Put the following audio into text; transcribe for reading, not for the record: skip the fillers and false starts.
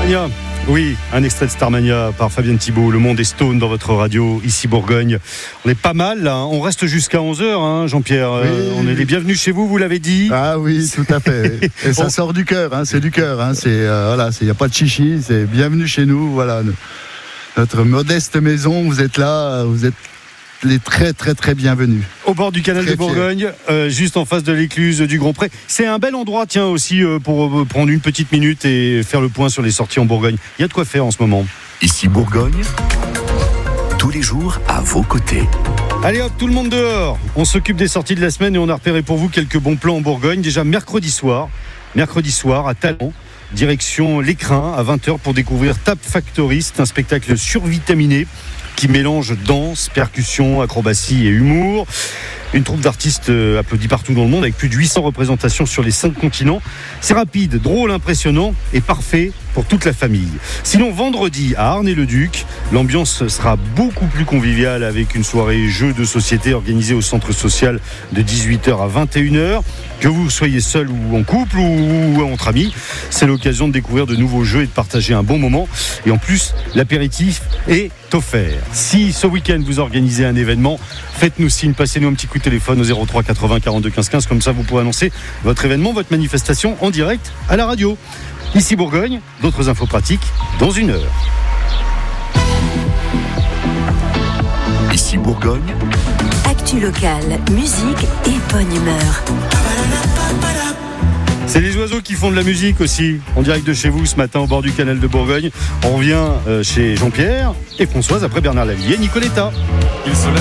Starmania. Oui, un extrait de Starmania par Fabien Thibault. Le monde est stone dans votre radio, ici Bourgogne. On est pas mal là. On reste jusqu'à 11h, hein, Jean-Pierre. Oui. On est les bienvenus chez vous l'avez dit. Ah oui, tout à fait. Et ça sort du cœur, hein, c'est du cœur. Hein, voilà, il n'y a pas de chichi, c'est bienvenue chez nous. Voilà, notre modeste maison, vous êtes là, vous êtes les très très très bienvenus. Au bord du canal de Bourgogne, juste en face de l'écluse du Grand Pré. C'est un bel endroit, tiens, aussi pour prendre une petite minute et faire le point sur les sorties en Bourgogne. Il y a de quoi faire en ce moment. Ici Bourgogne, tous les jours à vos côtés. Allez hop, tout le monde dehors. On s'occupe des sorties de la semaine et on a repéré pour vous quelques bons plans en Bourgogne. Déjà mercredi soir à Talent. Direction l'Écrin à 20h pour découvrir Tap Factory. C'est un spectacle survitaminé qui mélange danse, percussion, acrobatie et humour. Une troupe d'artistes applaudis partout dans le monde avec plus de 800 représentations sur les 5 continents. C'est rapide, drôle, impressionnant et parfait pour toute la famille. Sinon, vendredi à Arnay-le-Duc, l'ambiance sera beaucoup plus conviviale avec une soirée jeux de société organisée au centre social de 18h à 21h. Que vous soyez seul ou en couple ou entre amis, c'est l'occasion de découvrir de nouveaux jeux et de partager un bon moment. Et en plus, l'apéritif est offert. Si ce week-end vous organisez un événement, faites-nous signe, passez-nous un petit coup de téléphone au 03 80 42 15 15. Comme ça, vous pourrez annoncer votre événement, votre manifestation en direct à la radio. Ici Bourgogne, d'autres infos pratiques dans une heure. Ici Bourgogne. Actu locale, musique et bonne humeur. C'est les oiseaux qui font de la musique aussi, en direct de chez vous ce matin au bord du canal de Bourgogne. On revient chez Jean-Pierre et Françoise après Bernard Lavillier et Nicoletta.